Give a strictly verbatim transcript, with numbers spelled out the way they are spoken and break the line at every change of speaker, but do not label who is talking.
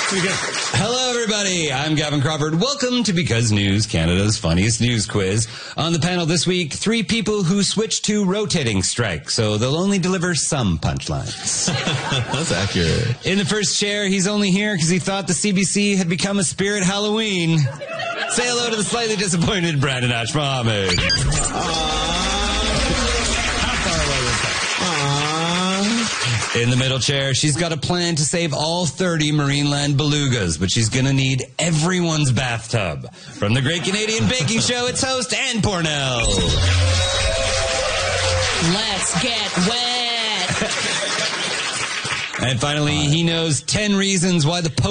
Hello, everybody. I'm Gavin Crawford. Welcome to Because News, Canada's funniest news quiz. On the panel this week, three people who switched to rotating strike, so they'll only deliver some punchlines.
That's accurate.
In the first chair, he's only here because he thought the C B C had become a spirit Halloween. Say hello to the slightly disappointed Brandon Ash Mohammed. In the middle chair, she's got a plan to save all thirty Marineland belugas, but she's going to need everyone's bathtub. From the Great Canadian Baking Show, it's host Ann Pornell.
Let's get wet.
And finally, he knows ten reasons why the